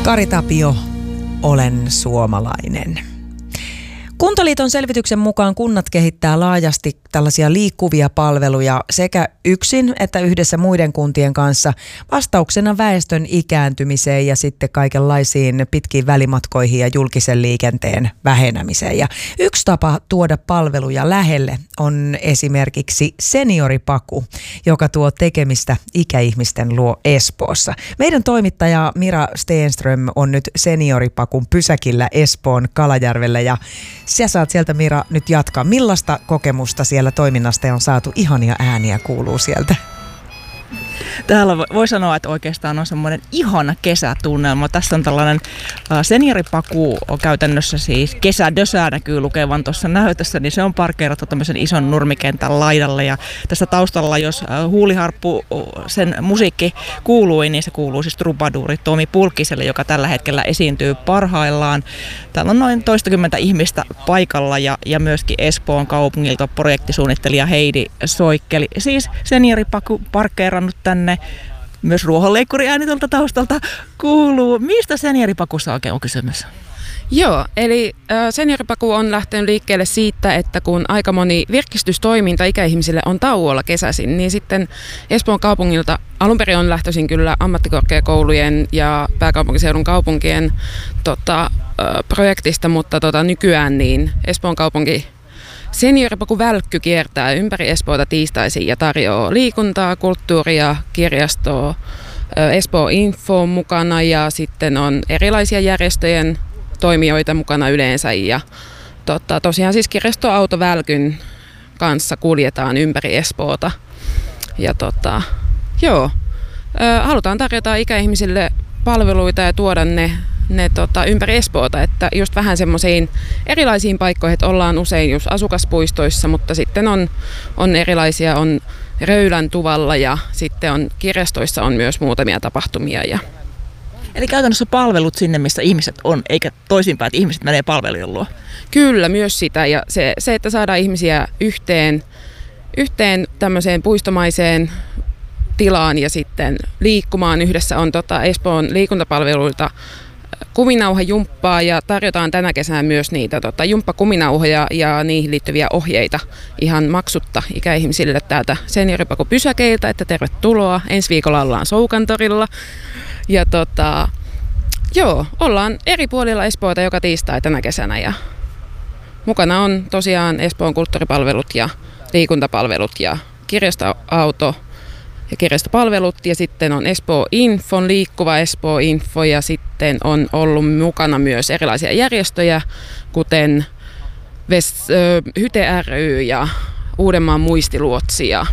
Kari Tapio, olen suomalainen. Kuntaliiton selvityksen mukaan kunnat kehittää laajasti tällaisia liikkuvia palveluja sekä yksin että yhdessä muiden kuntien kanssa vastauksena väestön ikääntymiseen ja sitten kaikenlaisiin pitkiin välimatkoihin ja julkisen liikenteen vähenemiseen. Ja yksi tapa tuoda palveluja lähelle on esimerkiksi senioripaku, joka tuo tekemistä ikäihmisten luo Espoossa. Meidän toimittaja Mira Stenström on nyt senioripakun pysäkillä Espoon Kalajärvellä ja sä saat sieltä, Mira, nyt jatkaa. Millaista kokemusta siellä toiminnasta on saatu? Ihania ääniä kuuluu sieltä. Täällä voi sanoa, että oikeastaan on semmoinen ihana kesätunnelma. Tässä on tällainen senioripaku on käytännössä siis kesädösää näkyy lukevan tuossa näytössä, niin se on parkeerattu tämmöisen ison nurmikentän laidalle. Ja tässä taustalla, jos huuliharppu sen musiikki kuului, niin se kuuluu siis trubaduuri Tomi Pulkkiselle, joka tällä hetkellä esiintyy parhaillaan. Täällä on noin 20 ihmistä paikalla ja myöskin Espoon kaupungilta projektisuunnittelija Heidi Soikkeli. Siis senioripaku parkeerannut tänne. Myös ruohonleikkuriääni tuolta taustalta kuuluu. Mistä senioripakussa oikein on kysymys? Joo, eli senioripaku on lähtenyt liikkeelle siitä, että kun aika moni virkistystoiminta ikäihmisille on tauolla kesäisin, niin sitten Espoon kaupungilta alun perin on lähtöisin kyllä ammattikorkeakoulujen ja pääkaupunkiseudun kaupunkien projektista, mutta nykyään niin Espoon kaupunki senioripaku Välkky kiertää ympäri Espoota tiistaisin ja tarjoaa liikuntaa, kulttuuria, kirjastoa, Espoo Info on mukana ja sitten on erilaisia järjestöjen toimijoita mukana yleensä ja tosiaan siis kirjastoauto Välkyn kanssa kuljetaan ympäri Espoota ja halutaan tarjota ikäihmisille palveluita ja tuoda ne ympäri Espoota, että just vähän semmoisiin erilaisiin paikkoihin, että ollaan usein just asukaspuistoissa, mutta sitten on erilaisia, on Röylän tuvalla ja sitten on kirjastoissa on myös muutamia tapahtumia. Eli käytännössä palvelut sinne, missä ihmiset on, eikä toisinpäin, että ihmiset menee palvelujen luo. Kyllä, myös sitä ja se että saadaan ihmisiä yhteen tämmöiseen puistomaiseen tilaan ja sitten liikkumaan yhdessä on Espoon liikuntapalveluilta kuminauhajumppaa ja tarjotaan tänä kesänä myös niitä jumppakuminauhoja ja niihin liittyviä ohjeita ihan maksutta ikäihmisille täältä senioripakupysäkeiltä, että tervetuloa. Ensi viikolla ollaan Soukantorilla ja ollaan eri puolilla Espoota joka tiistai tänä kesänä ja mukana on tosiaan Espoon kulttuuripalvelut ja liikuntapalvelut ja kirjastoauto ja kirjastopalvelut ja sitten on Espoo Infon, liikkuva Espoo Info ja sitten on ollut mukana myös erilaisia järjestöjä, kuten Hyte ry ja Uudenmaan muistiluotsi ja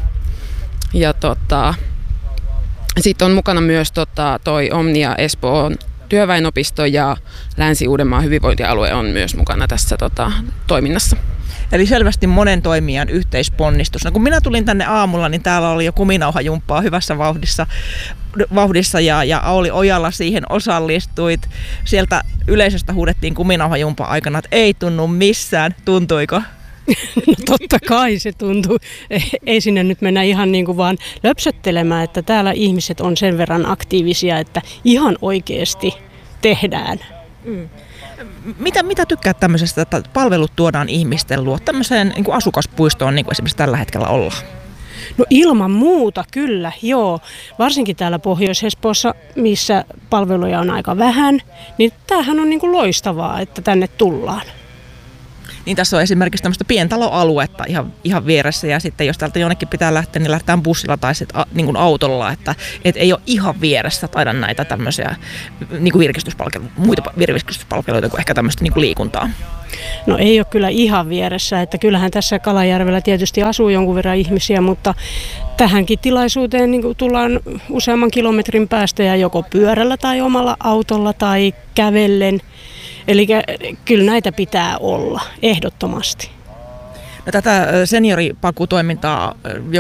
sitten on mukana myös toi Omnia Espoon työväenopisto ja Länsi-Uudenmaan hyvinvointialue on myös mukana tässä toiminnassa. Eli selvästi monen toimijan yhteisponnistus. No, kun minä tulin tänne aamulla, niin täällä oli jo kuminauhajumppaa hyvässä vauhdissa ja Auli Ojala siihen osallistuit. Sieltä yleisöstä huudettiin kuminauhajumppa aikana, että ei tunnu missään. Tuntuiko? No totta kai se tuntuu. Ei sinne nyt mennä ihan niin kuin vaan löpsöttelemään, että täällä ihmiset on sen verran aktiivisia, että ihan oikeasti tehdään. Mitä tykkäät tämmöisestä, että palvelut tuodaan ihmisten luo tämmöiseen niin kuin asukaspuistoon, niin kuin esimerkiksi tällä hetkellä ollaan? No ilman muuta kyllä, joo. Varsinkin täällä Pohjois-Espoossa, missä palveluja on aika vähän, niin tämähän on niin kuin loistavaa, että tänne tullaan. Niin tässä on esimerkiksi tämmöistä pientaloaluetta ihan vieressä ja sitten jos täältä jonnekin pitää lähteä, niin lähdetään bussilla tai sitten niin kuin autolla, että ei ole ihan vieressä taida näitä tämmöisiä niin kuin muita virkistyspalveluita kuin ehkä tämmöistä niin kuin liikuntaa. No ei ole kyllä ihan vieressä, että kyllähän tässä Kalajärvellä tietysti asuu jonkun verran ihmisiä, mutta tähänkin tilaisuuteen niin kuin tullaan useamman kilometrin päästä ja joko pyörällä tai omalla autolla tai kävellen. Eli kyllä näitä pitää olla, ehdottomasti. No, tätä senioripakutoimintaa